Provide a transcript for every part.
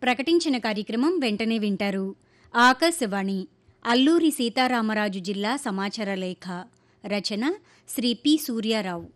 ప్రకటించిన కార్యక్రమం వెంటనే వింటారు. ఆకాశవాణి అల్లూరి సీతారామరాజు జిల్లా సమాచార లేఖ. రచన శ్రీ పి. సూర్యారావు.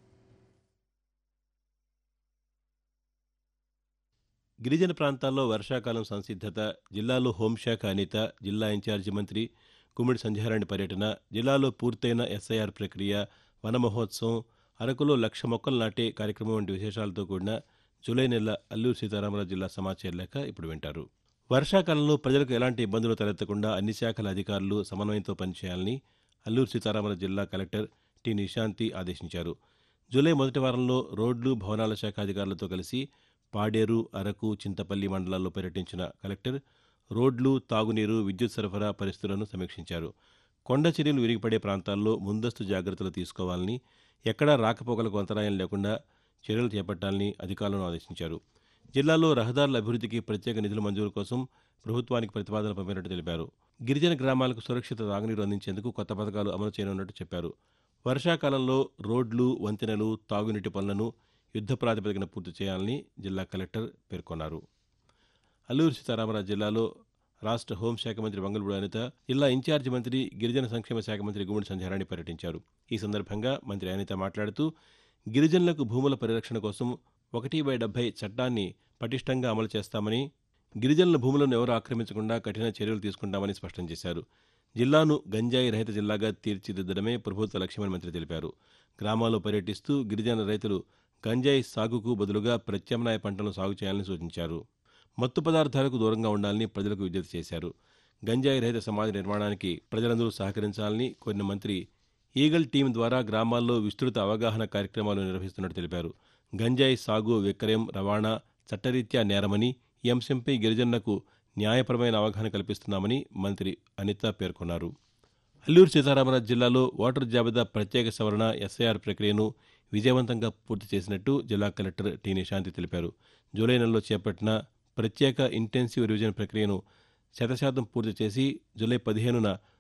గిరిజన ప్రాంతాల్లో వర్షాకాలం సంసిద్ధత, జిల్లాలో హోంశాఖ అనిత, జిల్లా ఇన్ఛార్జి మంత్రి కుమ్మిడి సంధ్యారాణి పర్యటన, జిల్లాలో పూర్తయిన ఎస్ఐఆర్ ప్రక్రియ, వన మహోత్సవం, అరకులో 1,00,000 మొక్కలు నాటే కార్యక్రమం వంటి విశేషాలతో కూడిన జూలై నెల అల్లూరి సీతారామరాజు జిల్లా సమాచార లేఖ ఇప్పుడు వింటారు. వర్షాకాలంలో ప్రజలకు ఎలాంటి ఇబ్బందులు తలెత్తకుండా అన్ని శాఖల అధికారులు సమన్వయంతో పనిచేయాలని అల్లూరి సీతారామరాజు జిల్లా కలెక్టర్ టి. నిశాంతి ఆదేశించారు. జూలై మొదటి వారంలో రోడ్లు, భవనాల శాఖ అధికారులతో కలిసి పాడేరు, అరకు, చింతపల్లి మండలాల్లో పర్యటించిన కలెక్టర్ రోడ్లు, తాగునీరు, విద్యుత్ సరఫరా పరిస్థితులను సమీక్షించారు. కొండ చర్యలు విరిగిపడే ప్రాంతాల్లో ముందస్తు జాగ్రత్తలు తీసుకోవాలని, ఎక్కడా రాకపోకలకు అంతరాయం లేకుండా చర్యలు చేపట్టాలని అధికారులను ఆదేశించారు. జిల్లాలో రహదారుల అభివృద్ధికి ప్రత్యేక నిధుల మంజూరు కోసం ప్రభుత్వానికి ప్రతిపాదన పంపినట్టు తెలిపారు. గిరిజన గ్రామాలకు సురక్షిత తాగునీరు అందించేందుకు కొత్త పథకాలు అమలు చేయనున్నట్టు చెప్పారు. వర్షాకాలంలో రోడ్లు, వంతెనలు, తాగునీటి పనులను యుద్ధ ప్రాతిపదికన పూర్తి చేయాలని జిల్లా కలెక్టర్ పేర్కొన్నారు. అల్లూరి సీతారామరాజు జిల్లాలో రాష్ట్ర హోంశాఖ మంత్రి వంగలపూడి అనిత, జిల్లా ఇన్ఛార్జి మంత్రి, గిరిజన సంక్షేమ శాఖ మంత్రి గుమ్మిడి సంధ్యారాణి పర్యటించారు. ఈ సందర్భంగా మంత్రి అనిత మాట్లాడుతూ, గిరిజనులకు భూముల పరిరక్షణ కోసం 1/70 చట్టాన్ని పటిష్టంగా అమలు చేస్తామని, గిరిజనుల భూములను ఎవరూ ఆక్రమించకుండా కఠిన చర్యలు తీసుకుంటామని స్పష్టం చేశారు. జిల్లాను గంజాయి రహిత జిల్లాగా తీర్చిదిద్దడమే ప్రభుత్వ లక్ష్యమని మంత్రి తెలిపారు. గ్రామాల్లో పర్యటిస్తూ గిరిజన రైతులు గంజాయి సాగుకు బదులుగా ప్రత్యామ్నాయ పంటలను సాగు చేయాలని సూచించారు. మత్తు పదార్థాలకు దూరంగా ఉండాలని ప్రజలకు విజ్ఞప్తి చేశారు. గంజాయి రహిత సమాజ నిర్మాణానికి ప్రజలందరూ సహకరించాలని కోరిన మంత్రి ఈగల్ టీం ద్వారా గ్రామాల్లో విస్తృత అవగాహన కార్యక్రమాలు నిర్వహిస్తున్నట్టు తెలిపారు. గంజాయి సాగు, విక్రయం, రవాణా చట్టరీత్యా నేరమని, ఈ అంశంపై గిరిజనులకు న్యాయపరమైన అవగాహన కల్పిస్తున్నామని మంత్రి అనిత పేర్కొన్నారు. అల్లూరి సీతారామరాజు జిల్లాలో ఓటరు జాబితా ప్రత్యేక సవరణ ఎస్ఐఆర్ ప్రక్రియను విజయవంతంగా పూర్తి చేసినట్టు జిల్లా కలెక్టర్ టి. నిశాంతి తెలిపారు. జూలై నెలలో చేపట్టిన ప్రత్యేక ఇంటెన్సివ్ రివిజన్ ప్రక్రియను 100% పూర్తి చేసి జూలై 15న